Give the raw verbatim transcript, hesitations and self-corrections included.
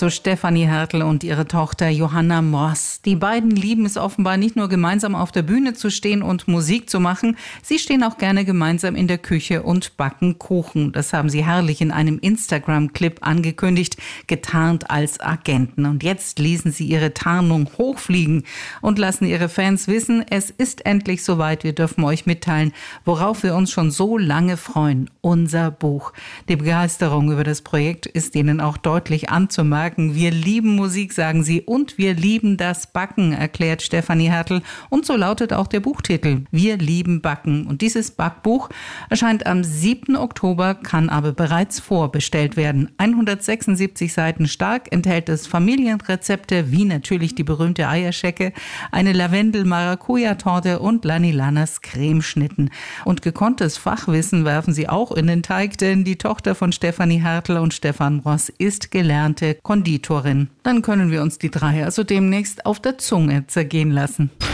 also Stefanie Hertel und ihre Tochter Johanna Mross. Die beiden lieben es offenbar nicht nur gemeinsam auf der Bühne zu stehen und Musik zu machen, sie stehen auch gerne gemeinsam in der Küche und backen Kuchen. Das haben sie herrlich in einem Instagram-Clip angekündigt, getarnt als Agenten. Und jetzt ließen sie ihre Tarnung hochfliegen und lassen ihre Fans wissen, es ist endlich soweit, wir dürfen euch mitteilen, worauf wir uns schon so lange freuen, unser Buch. Die Begeisterung über das Projekt ist ihnen auch deutlich anzumerken. Wir lieben Musik, sagen sie, und wir lieben das Backen, erklärt Stefanie Hertel. Und so lautet auch der Buchtitel, Wir lieben Backen. Und dieses Backbuch erscheint am siebten Oktober, kann aber bereits vorbestellt werden. hundertsechsundsiebzig Seiten stark enthält es Familienrezepte, wie natürlich die berühmte Eierschecke, eine Lavendel-Maracuja-Torte und Lanilanas Cremeschnitten. Und gekonntes Fachwissen werfen sie auch in den Teig, denn die Tochter von Stefanie Hertel und Stefan Mross ist gelernte Konditorin. Dann können wir uns die drei also demnächst auf der Zunge zergehen lassen.